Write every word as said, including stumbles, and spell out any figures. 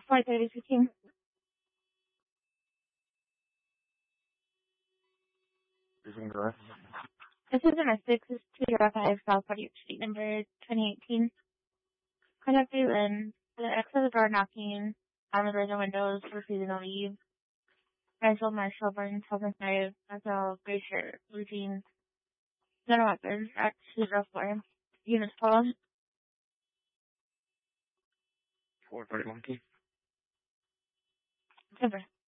four thirty fifteen. This is incorrect. This is domestic. This is two zero five South forty-eighth Street, number twenty eighteen. Contact you in the exit of the door knocking on the doors and windows, refusing to leave. Marshall Marshall Burns, Health and Five, Marshall Gray Shirt, Blue Jeans, General Weapons, at two zero four. Units twelve. four thirty-one key. Timber.